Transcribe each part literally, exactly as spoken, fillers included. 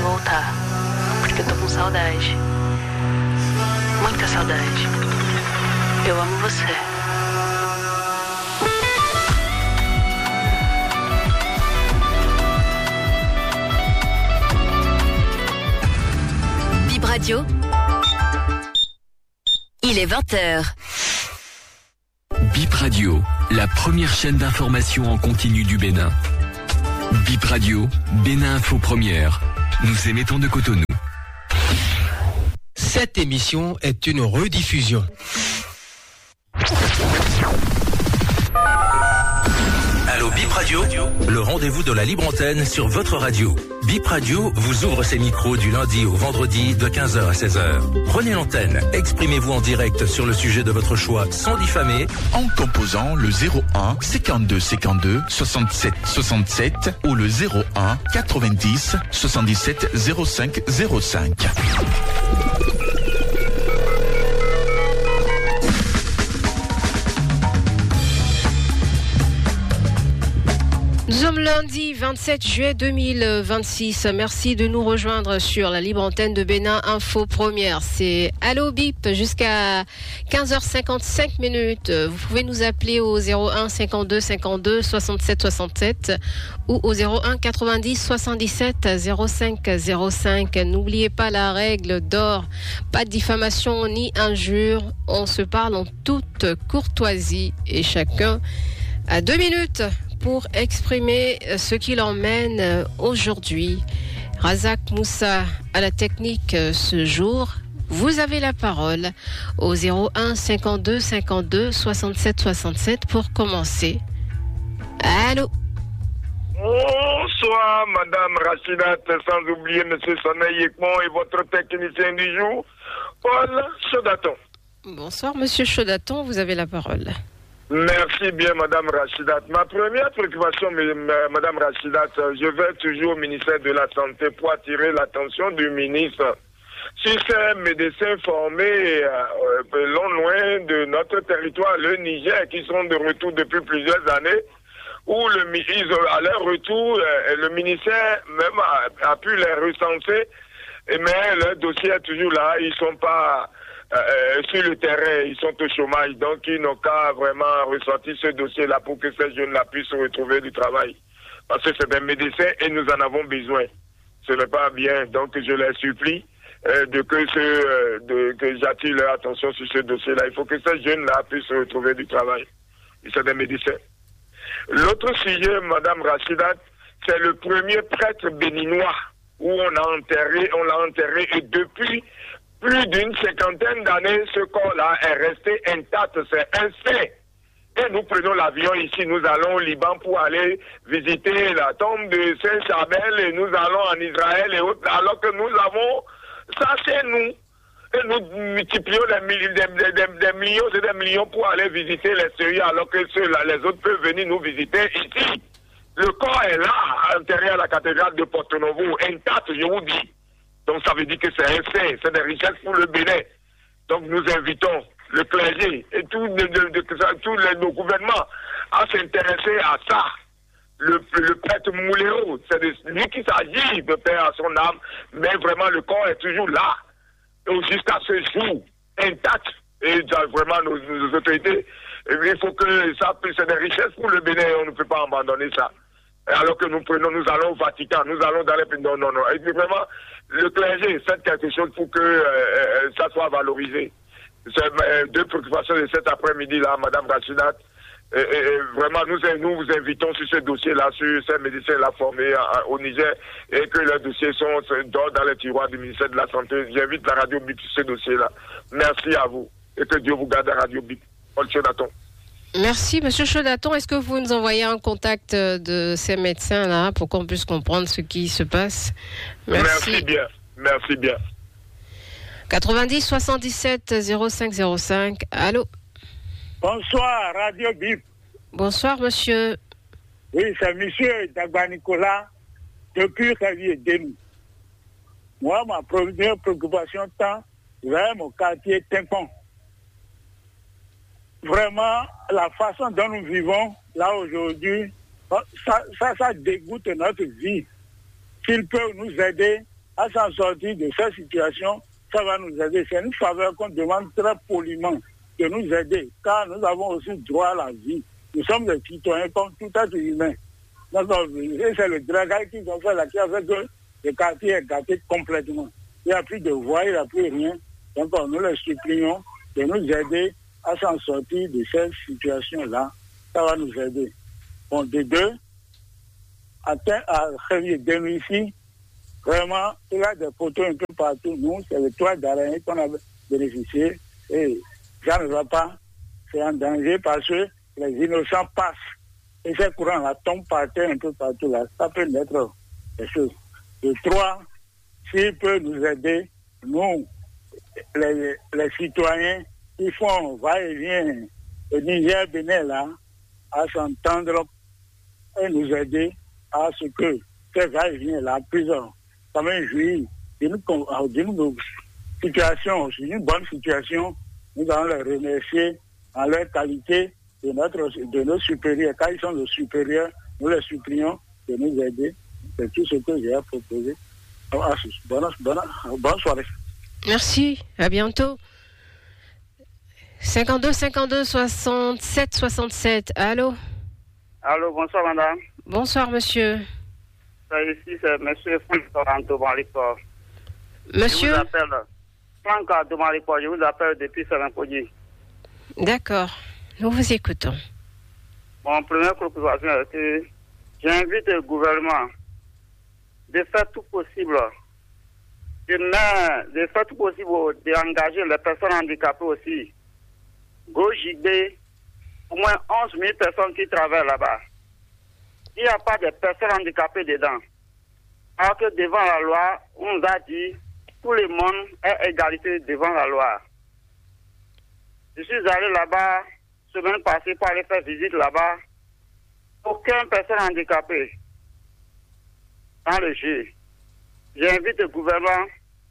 de voltar, porque eu tô com saudade. Muita saudade. Eu amo você. Bip Radio. Il est vingt heures. Bip Radio, la première chaîne d'information en continu du Bénin. Bip Radio, Bénin Info Première. Nous émettons de Cotonou. Cette émission est une rediffusion. Allô Bip Radio, le rendez-vous de la libre antenne sur votre radio. Bip Radio vous ouvre ses micros du lundi au vendredi de quinze heures à seize heures. Prenez l'antenne, exprimez-vous en direct sur le sujet de votre choix sans diffamer. En composant le zéro un cinquante-deux cinquante-deux soixante-sept soixante-sept ou le zéro un quatre-vingt-dix soixante-dix-sept zéro cinq zéro cinq. Nous sommes lundi vingt-sept juillet deux mille vingt-six. Merci de nous rejoindre sur la libre antenne de Bénin Info Première. C'est Allo Bip jusqu'à quinze heures cinquante-cinq minutes. Vous pouvez nous appeler au zéro un cinquante-deux cinquante-deux soixante-sept soixante-sept ou au zéro un quatre-vingt-dix soixante-dix-sept zéro cinq zéro cinq. N'oubliez pas la règle d'or. Pas de diffamation ni injure. On se parle en toute courtoisie et chacun a deux minutes pour exprimer ce qu'il emmène aujourd'hui. Razak Moussa à la technique ce jour. Vous avez la parole au zéro un cinquante-deux cinquante-deux soixante-sept soixante-sept pour commencer. Allô? Bonsoir, Madame Rachidat, sans oublier Monsieur Soneil Ekmon et votre technicien du jour, Paul Chodaton. Bonsoir, Monsieur Chodaton, vous avez la parole. Merci bien, Madame Rachidat. Ma première préoccupation, Madame Rachidat, je vais toujours au ministère de la Santé pour attirer l'attention du ministre sur ces médecins formés euh, long loin de notre territoire, le Niger, qui sont de retour depuis plusieurs années, où le, ils, à leur retour, euh, le ministère même a, a pu les recenser, mais leur dossier est toujours là, ils ne sont pas... Euh, sur le terrain, ils sont au chômage, donc ils n'ont qu'à vraiment ressortir ce dossier-là pour que ces jeunes-là puissent retrouver du travail. Parce que c'est des médecins et nous en avons besoin. Ce n'est pas bien, donc je les supplie euh, de que, ce, euh, de, que j'attire leur attention sur ce dossier-là. Il faut que ces jeunes-là puissent retrouver du travail. C'est des médecins. L'autre sujet, Madame Rachidat, c'est le premier prêtre béninois où on a enterré, on l'a enterré et depuis plus d'une cinquantaine d'années, ce corps-là est resté intact, c'est un fait. Et nous prenons l'avion ici, nous allons au Liban pour aller visiter la tombe de Saint-Charbel et nous allons en Israël et autres, alors que nous avons ça chez nous. Et nous multiplions des, milliers, des, des, des millions et des millions pour aller visiter les Syriens, alors que ceux-là, les autres peuvent venir nous visiter ici. Le corps est là, enterré à la cathédrale de Porto-Novo, intact, je vous dis. Donc ça veut dire que c'est un fait, c'est des richesses pour le Bénin. Donc nous invitons le clergé et tous les, les, nos gouvernements à s'intéresser à ça. Le, le prêtre Mouléo, c'est de lui qui s'agit de faire à son âme, mais vraiment le corps est toujours là, jusqu'à ce jour, intact. Et vraiment nos, nos autorités, il faut que ça puisse être des richesses pour le Bénin, on ne peut pas abandonner ça. Alors que nous prenons, nous allons au Vatican, nous allons dans les pays, non, non, non. Et puis vraiment, le clergé fait quelque chose pour que euh, ça soit valorisé. C'est euh, deux préoccupations de cet après-midi-là, Madame Rachidat. Et, et, et vraiment, nous, nous vous invitons sur ce dossier-là, sur ces médecins-là formés à, au Niger, et que leurs dossiers sont dans les tiroirs du ministère de la Santé. J'invite la Radio Bip sur ce dossier-là. Merci à vous. Et que Dieu vous garde à Radio Bip. Paul Chodaton. Merci, Monsieur Chodaton. Est-ce que vous nous envoyez un contact de ces médecins-là pour qu'on puisse comprendre ce qui se passe? Merci. Merci bien. Merci bien. quatre-vingt-dix soixante-dix-sept zéro cinq zéro cinq. Allô? Bonsoir, Radio Bip. Bonsoir, monsieur. Oui, c'est monsieur Dagba Nicolas, depuis Ravier Denou. Moi, ma première préoccupation tant vers mon quartier Timpon. Vraiment, la façon dont nous vivons là aujourd'hui, ça, ça, ça dégoûte notre vie. S'ils peuvent nous aider à s'en sortir de cette situation, ça va nous aider. C'est une faveur qu'on demande très poliment de nous aider, car nous avons aussi droit à la vie. Nous sommes des citoyens comme tout être humain. Donc, c'est le dragage qu'ils ont fait là, qui a fait que le quartier est gâté complètement. Il n'y a plus de voies, il n'y a plus rien. Donc, nous les supplions de nous aider à s'en sortir de cette situation-là. Ça va nous aider. Bon, de deux, à Révier ici, vraiment, il y a des poteaux un peu partout. Nous, c'est le toit d'araignée qu'on a bénéficié. Et ça ne va pas. C'est en danger parce que les innocents passent. Et ces courants-là tombent par terre un peu partout là. Ça peut mettre des choses. De trois, s'il peut nous aider, nous, les, les citoyens qui font va-et-vient au Niger, Bénin là, à s'entendre et nous aider à ce que ces va-et-vient là puissent quand même jouir d'une situation, une bonne situation. Nous allons les remercier en leur qualité de, notre, de nos supérieurs. Quand ils sont nos supérieurs, nous les supplions de nous aider. C'est tout ce que j'ai à proposer. Bonne, bonne, bonne soirée. Merci, à bientôt. cinquante-deux cinquante-deux soixante-sept soixante-sept. Allô? Allô, bonsoir madame. Bonsoir monsieur. C'est ici, c'est monsieur Franck de Mariport. Monsieur? Je vous appelle Franck de Mariport, je vous appelle depuis Saint-Podier. D'accord, nous vous écoutons. Mon première préoccupation est que j'invite le gouvernement de faire tout possible, de, de faire tout possible d'engager les personnes handicapées aussi. Go J B, au moins onze mille personnes qui travaillent là-bas. Il n'y a pas de personnes handicapées dedans. Alors que devant la loi, on nous a dit tout le monde est égalité devant la loi. Je suis allé là-bas, semaine passée, pour aller faire visite là-bas. Aucune personne handicapée dans le jeu. J'invite le gouvernement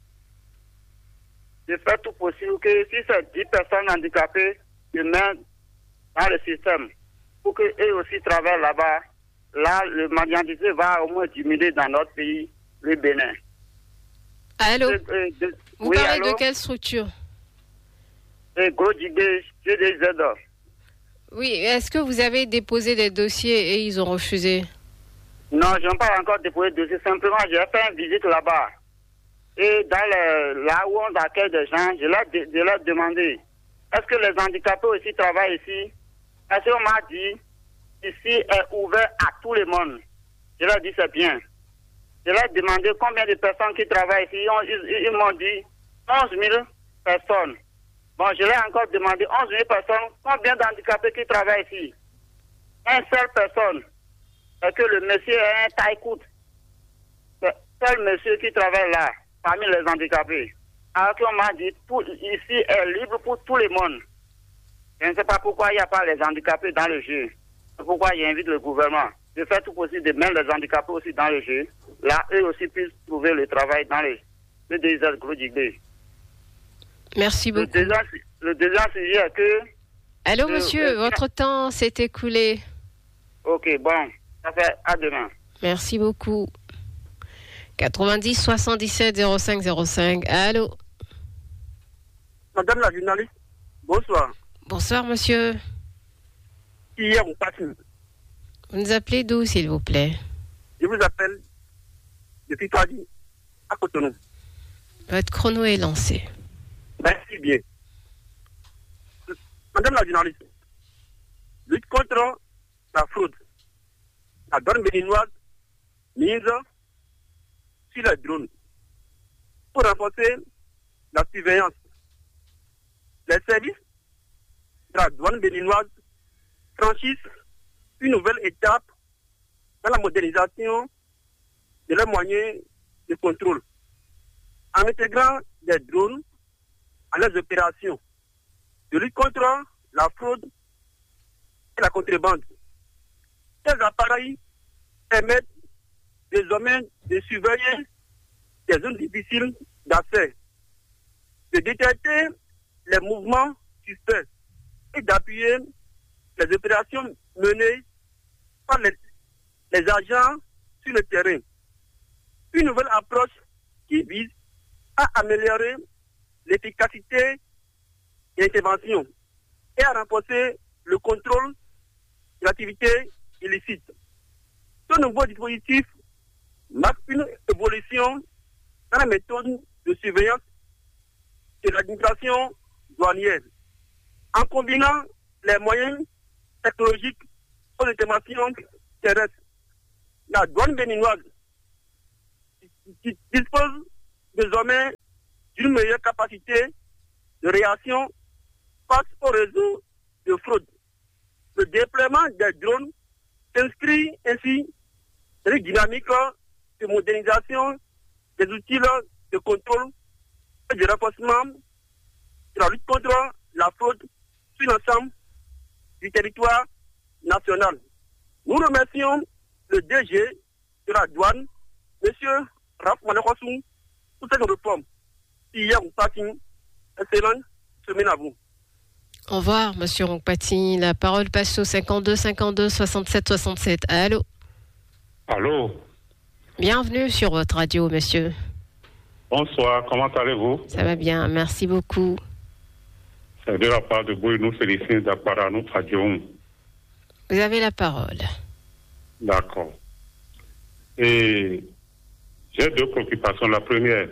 de faire tout possible que si c'est dix personnes handicapées, de mettre dans le système pour qu'eux aussi travaillent là-bas. Là, le mendiantisme va au moins diminuer dans notre pays, le Bénin. Allô? De, de, de, Vous oui, parlez allô? de quelle structure? Gros J B, G D Z. Oui, est-ce que vous avez déposé des dossiers et ils ont refusé? Non, je n'ai pas encore déposé de dossier. Simplement, j'ai fait une visite là-bas. Et dans le, là où on accueille des gens, je leur, je leur ai demandé, est-ce que les handicapés aussi travaillent ici? Est-ce qu'on m'a dit, ici est ouvert à tout le monde. Je leur ai dit, c'est bien. Je leur ai demandé combien de personnes qui travaillent ici. Ils, ils, ils m'ont dit onze mille personnes. Bon, je leur ai encore demandé onze mille personnes, combien d'handicapés qui travaillent ici? Une seule personne. Est-ce que le monsieur est un taille-coute? C'est seul monsieur qui travaille là, parmi les handicapés. Alors qu'on m'a dit, tout ici est libre pour tout le monde. Je ne sais pas pourquoi il n'y a pas les handicapés dans le jeu. C'est pourquoi j'invite le gouvernement de faire tout possible de mettre les handicapés aussi dans le jeu. Là, eux aussi puissent trouver le travail dans les, le désert Gros J B. Merci beaucoup. Le deuxième, le deuxième sujet est que... Allô, que, monsieur, euh, votre temps s'est écoulé. Ok, bon, ça fait à demain. Merci beaucoup. quatre-vingt-dix soixante-dix-sept zéro cinq zéro cinq. Allô? Madame la journaliste, bonsoir. Bonsoir, monsieur. Hier, on passe. Vous nous appelez d'où, s'il vous plaît? Je vous appelle depuis Fadi, à Cotonou. Votre chrono est lancé. Merci bien. Madame la journaliste, lutte contre la fraude. La douane béninoise mise sur les drones pour renforcer la surveillance. Les services de la douane béninoise franchissent une nouvelle étape dans la modernisation de leurs moyens de contrôle en intégrant des drones à leurs opérations de lutte contre la fraude et la contrebande. Ces appareils permettent désormais de surveiller des zones difficiles d'accès, de détecter les mouvements suspects et d'appuyer les opérations menées par les, les agents sur le terrain. Une nouvelle approche qui vise à améliorer l'efficacité de l'intervention et à renforcer le contrôle de l'activité illicite. Ce nouveau dispositif marque une évolution dans la méthode de surveillance de l'administration douanière, en combinant les moyens technologiques aux interventions terrestres. La douane béninoise dispose désormais d'une meilleure capacité de réaction face au réseau de fraude. Le déploiement des drones s'inscrit ainsi dans une dynamique de modernisation des outils de contrôle et de renforcement de la lutte contre la fraude sur l'ensemble du territoire national. Nous remercions le D G de la douane, M. Raf Malekosou, pour cette réforme. Hier, nous partons. Excellente semaine à vous. Au revoir, Monsieur Ronkpati. La parole passe au cinquante-deux cinquante-deux soixante-sept soixante-sept. Allô? Allô? Bienvenue sur votre radio, monsieur. Bonsoir, comment allez-vous? Ça va bien, merci beaucoup. C'est de la part de Bruno Félicien d'Aparano Radio. Vous avez la parole. D'accord. Et j'ai deux préoccupations. La première,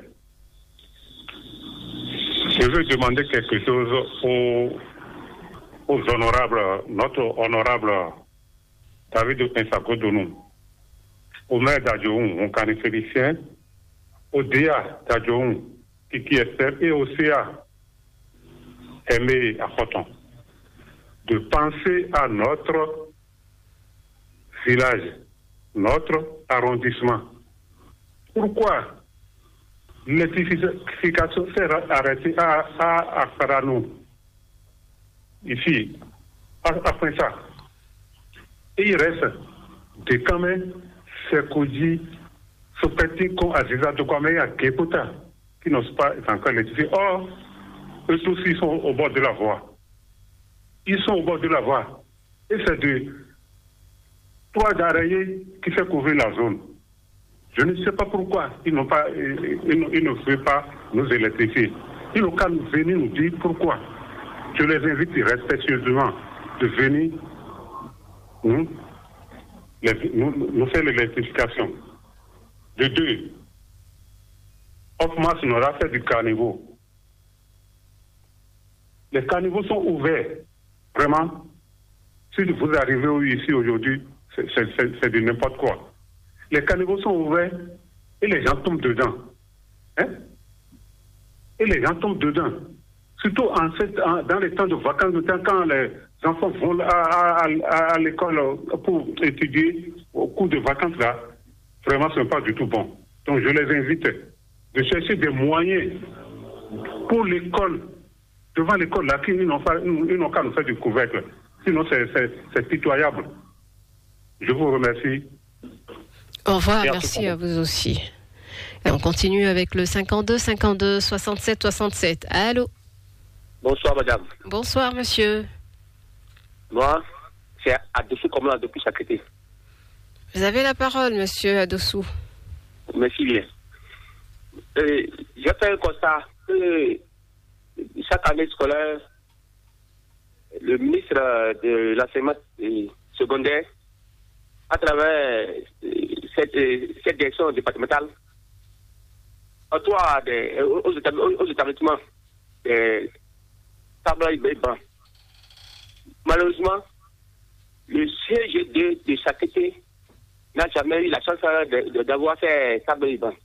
je veux demander quelque chose aux, aux honorables, notre honorable David Pensako Donou, au maire d'Adjoun, au Canet Félicien, au D A d'Adjoun, Kiki Esther, et au C A, Aimé Akoton, de penser à notre village, notre arrondissement. Pourquoi l'électrification s'est arrêtée à, à, à Paranou, ici, à, après ça? Et il reste des camins, Sekoudi, Sopeti, Kon, Aziza, Dokwame, à Kepota, qui n'osent pas encore électrifier. Or, eux tous, ils sont au bord de la voie. Ils sont au bord de la voie. Et c'est de trois d'arrêtés qui fait couvrir la zone. Je ne sais pas pourquoi ils n'ont pas, ils, ils, ils ne veulent pas nous électrifier. Ils n'ont qu'à venir nous dire pourquoi. Je les invite respectueusement de venir nous, les, nous, nous faire l'électrification. De deux, Hoffmas n'aura fait du carnival. Les carnivaux sont ouverts. Vraiment, si vous arrivez ici aujourd'hui, c'est, c'est, c'est, c'est de n'importe quoi. Les carnivaux sont ouverts et les gens tombent dedans. Hein? Et les gens tombent dedans. Surtout en cette, en, dans les temps de vacances, quand les enfants vont à, à, à, à l'école pour étudier au cours de vacances là, vraiment ce n'est pas du tout bon. Donc je les invite de chercher des moyens pour l'école. Devant l'école là, ils n'ont, pas, ils n'ont qu'à nous faire du couvercle. Sinon c'est, c'est, c'est pitoyable. Je vous remercie. Au revoir, merci à vous aussi. Et on continue avec le cinquante-deux cinquante-deux soixante-sept soixante-sept. Allô? Bonsoir, madame. Bonsoir, monsieur. Moi, c'est Adossou Komla depuis Sacré. Vous avez la parole, monsieur Adossou. Merci bien. Euh, j'ai fait un constat. Euh, chaque année scolaire, le ministre de l'enseignement secondaire, à travers cette, cette direction départementale, octroie des, aux, aux établissements des tables et bancs. Malheureusement, le C G deux de Sacré n'a jamais eu la chance de, de, d'avoir fait tables et bancs.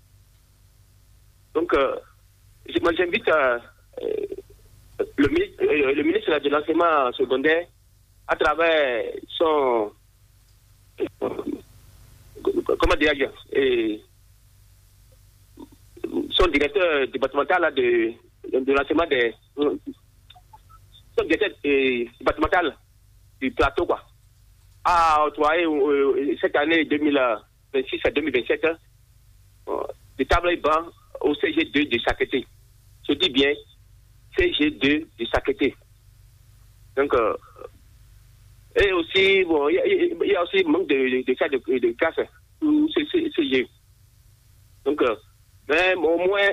Donc, euh, moi j'invite euh, le, ministre, euh, le ministre de l'enseignement secondaire, à travers son comment dire et son directeur départemental de, de l'enseignement des son directeur départemental du plateau quoi a octroyé euh, cette année deux mille vingt-six à deux mille vingt-sept euh, des tables et bancs au C G deux de Sacré. Je dis bien C G deux de Sacré. Donc euh, et aussi, bon, il y, y a aussi un manque de, de, de, de, de classe pour ce C G. Donc, euh, Mais au moins,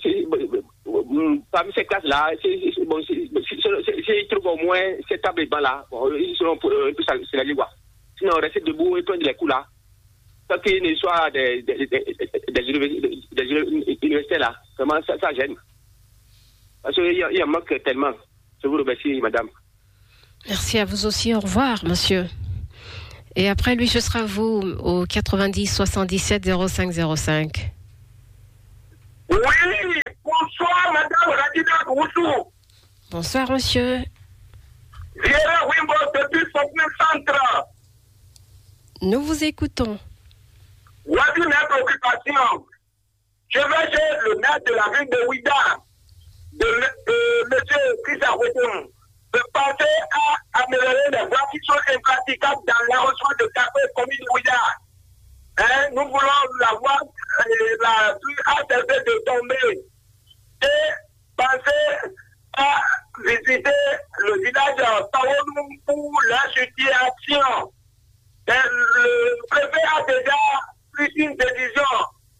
parmi ces classes-là, bon, ils trouvent au moins cette table et banc-là, bon, ils seront un peu c'est la quoi. Sinon, rester debout et prendre les coups là. Tant qu'il ne soit des, des, des, des, des universités là, vraiment, ça, ça gêne. Parce qu'il y, y en manque tellement. Je vous remercie, madame. Merci à vous aussi. Au revoir, monsieur. Et après lui, ce sera vous au quatre-vingt-dix soixante-dix-sept zéro cinq zéro cinq. Oui, bonsoir, madame Radina Roussou. Bonsoir, monsieur. Viera Wimbo depuis son centre. Nous vous écoutons. Voici mes préoccupations. Je vais chez le maire de la ville de Ouida, de, de M. Chris Arweton, de penser à améliorer les voies qui sont impraticables dans l'arrosement de café commune de Ouida. Hein, nous voulons la voie la plus hâte de tomber et penser à visiter le village Taonou pour la situation. Et le préfet a déjà pris une décision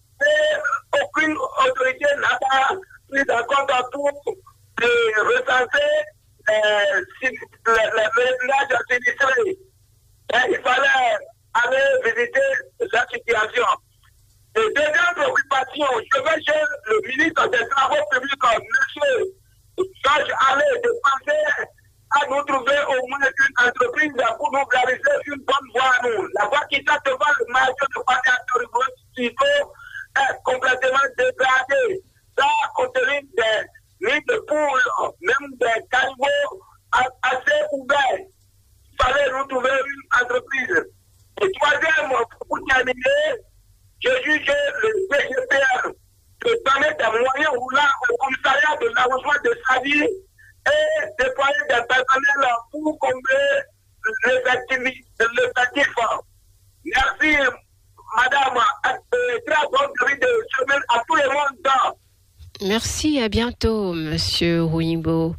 et aucune autorité n'a pas pris en compte pour recenser euh, les villages sinistrés. Il fallait aller visiter la situation. Et deuxième préoccupation, je vais chez le ministre des Travaux publics, M. Georges Allais, de penser à nous trouver au moins une entreprise pour nous réaliser une bonne voie à nous. La voie qui t'a devant le marché de Pacatorio est complètement dégradée. Ça contient des nids de poules, même des caniveaux assez ouverts. Il fallait nous trouver une entreprise. Et troisième, pour terminer, je juge le P G P R de donner des moyens roulants au commissariat de l'arrondissement de Sadi et déployer des personnels pour combler l'effectif. Merci, madame. Très bonne nuit de semaine à tout le monde. Merci, à bientôt, monsieur Rouimbo.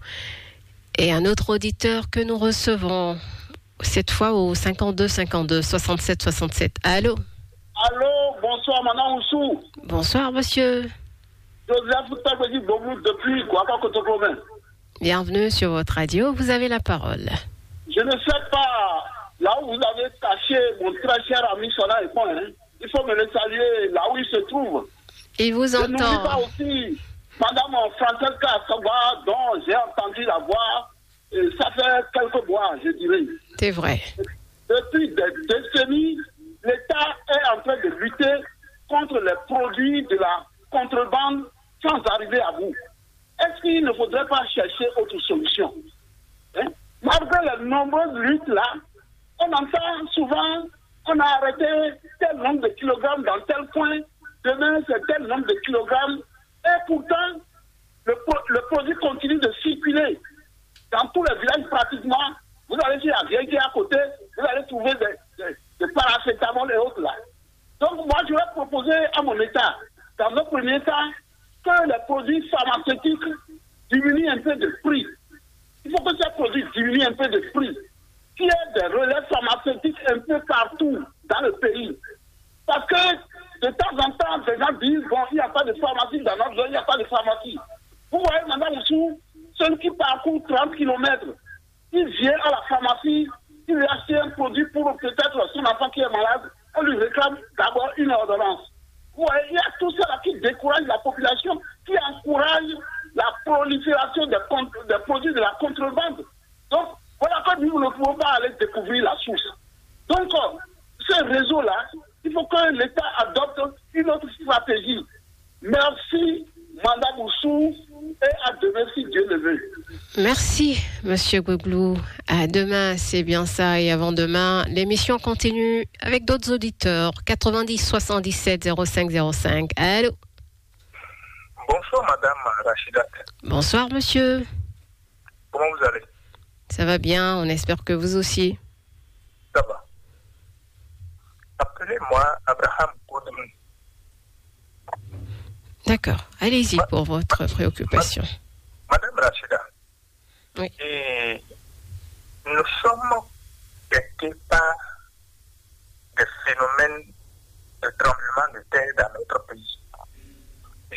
Et un autre auditeur que nous recevons, cette fois au cinquante-deux cinquante-deux soixante-sept soixante-sept. Allô? Allô, bonsoir, madame Oussou. Bonsoir, monsieur. Joseph Foutabedi Boblou depuis Kouaka-Kotokomen. Bienvenue sur votre radio, vous avez la parole. Je ne sais pas, là où vous avez caché mon très cher ami Sona Epon, hein, il faut me le saluer là où il se trouve. Il vous entend. Je n'oublie pas aussi madame Francesca Saba, dont j'ai entendu la voix, et ça fait quelques mois, je dirais. C'est vrai. Depuis des décennies, l'État est en train de lutter contre les produits de la contrebande sans arriver à bout. Est-ce qu'il ne faudrait pas chercher autre solution? Hein? Malgré les nombreuses luttes là, on entend souvent, on a arrêté tel nombre de kilogrammes dans tel coin, demain c'est tel nombre de kilogrammes, et pourtant le, le produit continue de circuler. Dans tous les villages pratiquement, vous allez sur la vieille qui est à côté, vous allez trouver des, des, des paracétamol et autres là. Donc moi je vais proposer à mon État, dans le premier temps, que les produits pharmaceutiques diminuent un peu de prix. Il faut que ces produits diminuent un peu de prix. Qu'il y ait des relais pharmaceutiques un peu partout dans le pays. Parce que de temps en temps, les gens disent, bon, il n'y a pas de pharmacie dans notre zone, il n'y a pas de pharmacie. Vous voyez, madame Oussou, celui qui parcourt trente kilomètres, il vient à la pharmacie, il lui achète un produit pour peut-être son enfant qui est malade, on lui réclame d'abord une ordonnance. Vous voyez, il y a tout cela qui décourage la population, qui encourage la prolifération des, des produits de la contrebande. Donc, voilà que nous ne pouvons pas aller découvrir la source. Donc, ce réseau-là, il faut que l'État adopte une autre stratégie. Merci, madame Oussou, et à demain si Dieu le veut. Merci, monsieur Gouglou. À demain, c'est bien ça. Et avant demain, l'émission continue avec d'autres auditeurs. quatre-vingt-dix soixante-dix-sept zéro cinq zéro cinq. Allô? Bonsoir, madame Rachidat. Bonsoir, monsieur. Comment vous allez? Ça va bien, on espère que vous aussi. Ça va. Appelez-moi Abraham Koudroun. D'accord, allez-y Ma... pour votre préoccupation. Madame Rachida, oui. Et nous sommes guettés par des phénomènes de tremblement de terre dans notre pays.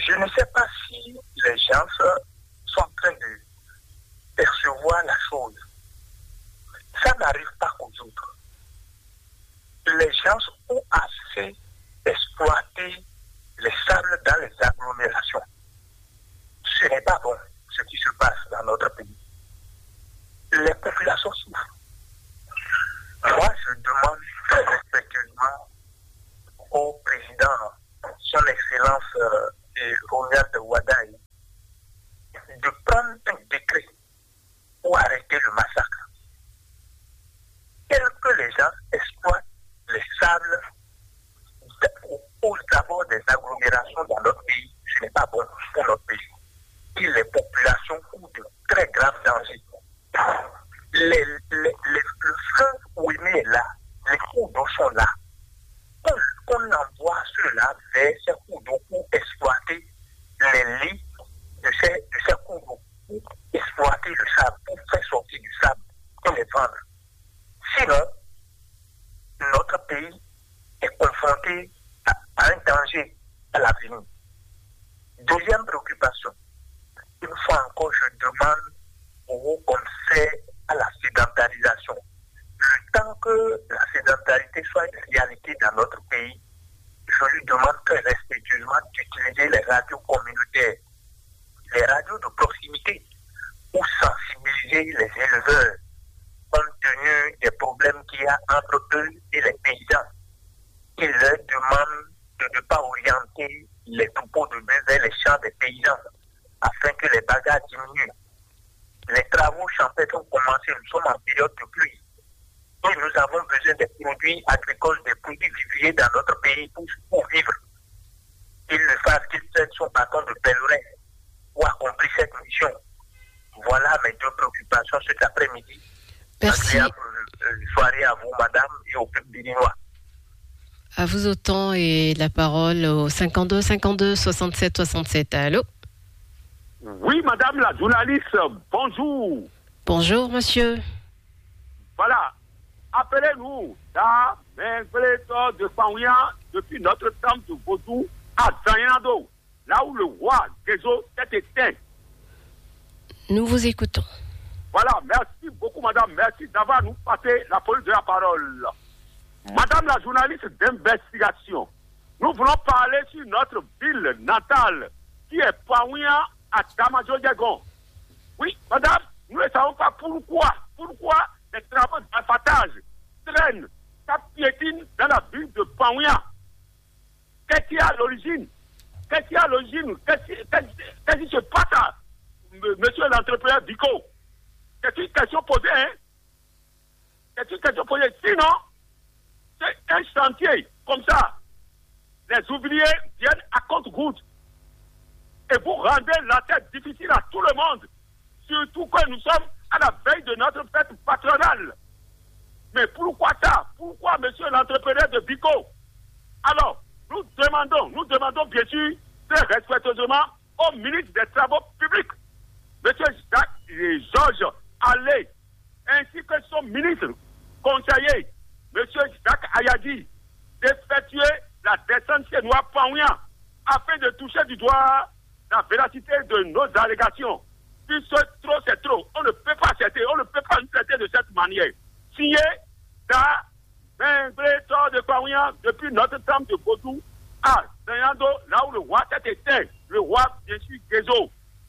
Excellence euh, et Ronald Wadaï de prendre un décret pour arrêter le massacre. Tel que les gens exploitent les sables aux abords des agglomérations dans notre pays, ce n'est pas bon pour notre pays. Et les populations courent de très graves dangers. Les, les, les, le fleuve Ouémé est là, les cours d'eau sont là. Qu'on, qu'on envoie ceux-là vers ces cours d'eau pour exploiter les lits de ces, de ces cours d'eau, pour exploiter le sable, pour faire sortir du sable et les vendre. Sinon, notre pays est confronté à, à un danger à l'avenir. Deuxième préoccupation, une fois encore, je demande au Haut Conseil à la sédentarisation. Le temps que la sédentarité soit une réalité dans notre pays, je lui demande très respectueusement d'utiliser les radios communautaires, les radios de proximité, pour sensibiliser les éleveurs compte tenu des problèmes qu'il y a entre eux et les paysans. Il leur demande de ne pas orienter les troupeaux de bœufs vers les champs des paysans afin que les bagarres diminuent. Les travaux champêtres ont commencé, nous sommes en période de pluie. Et nous avons besoin des produits agricoles, des produits vivriers dans notre pays pour, pour vivre. Qu'ils le fassent, qu'ils prennent son bâton de pèlerin pour accomplir cette mission. Voilà mes deux préoccupations cet après-midi. Merci. Agréable soirée à vous, madame, et au peuple béninois. À vous autant, et la parole au cinquante-deux cinquante-deux soixante-sept soixante-sept. Allô? Oui, madame la journaliste, bonjour. Bonjour, monsieur. Voilà, appelez-nous dans l'Invlétor de Paouya depuis notre temple de Vaudou à Zayanado, là où le roi Gézo s'est éteint. Nous vous écoutons. Voilà, merci beaucoup, madame. Merci d'avoir nous passé la police de la parole. Madame la journaliste d'investigation, nous voulons parler sur notre ville natale, qui est Paouya à Damajo-Diegon. Oui, madame, nous ne savons pas pourquoi, pourquoi les travaux d'abattage traînent, ça piétine dans la ville de Paouya. Qu'est-ce qui est à l'origine? Qu'est-ce qui est à l'origine? Qu'est-ce qui se passe, monsieur l'entrepreneur Bico? C'est une question posée, hein? C'est une question posée. Sinon, c'est un chantier comme ça. Les ouvriers viennent à compte-gouttes. Et vous rendez la tête difficile à tout le monde. Surtout que nous sommes à la veille de notre fête patronale. Mais pourquoi ça? Pourquoi, monsieur l'entrepreneur de Bico? Alors, nous demandons, nous demandons bien sûr, très respectueusement, au ministre des Travaux publics, monsieur Jacques et Georges Allais, ainsi que son ministre conseiller, monsieur Jacques Ayadi, d'effectuer la descente chez Noir Paouya afin de toucher du doigt la véracité de nos allégations. Puisque trop c'est trop, on ne peut pas accepter, on ne peut pas nous traiter de cette manière. Signé dans l'Invlétor de Paouya depuis notre temple de Vaudou à Zayando, là où le roi s'est éteint, le roi bien sûr Gézo.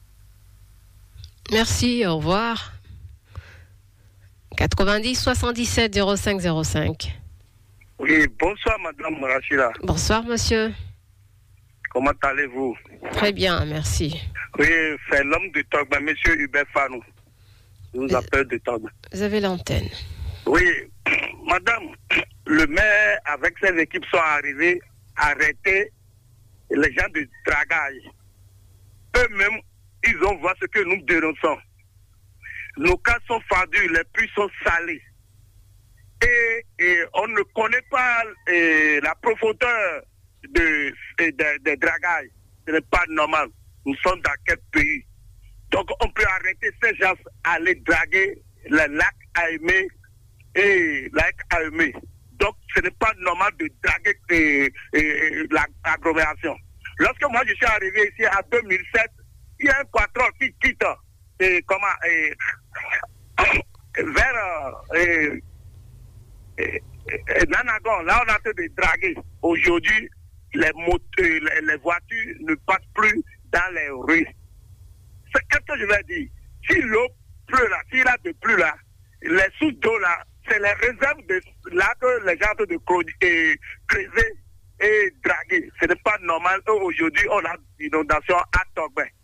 Merci, au revoir. quatre-vingt-dix soixante-dix-sept zéro cinq zéro cinq. Oui, bonsoir madame Rachida. Bonsoir monsieur. Comment allez-vous? Très bien, merci. Oui, c'est l'homme de Togba, monsieur Hubert Fanou. Je vous appelle de Togba. Vous avez l'antenne. Oui, madame, le maire avec ses équipes sont arrivés à arrêter les gens de dragage. Eux-mêmes, ils ont vu ce que nous dénonçons. Nos cas sont fendus, les puits sont salés. Et, et on ne connaît pas et, la profondeur des de, de, de dragages. Ce n'est pas normal. Nous sommes dans quel pays? Donc on peut arrêter ces gens à aller draguer les lacs Aimé et lac Aimé. Donc ce n'est pas normal de draguer et, et, l'agglomération. Lorsque moi je suis arrivé ici en deux mille sept, il y a un patron qui quitte et comment et, vers et, et, et Nanagon, là on a fait de draguer. Aujourd'hui, les, les, les voitures ne passent plus dans les rues. C'est qu'est-ce que je vais dire? Si l'eau pleut là, s'il a de pluie là, les sources d'eau là, c'est les réserves de là que les gens de creuser et draguer. Ce n'est pas normal. Aujourd'hui, on a une inondation à Togbe.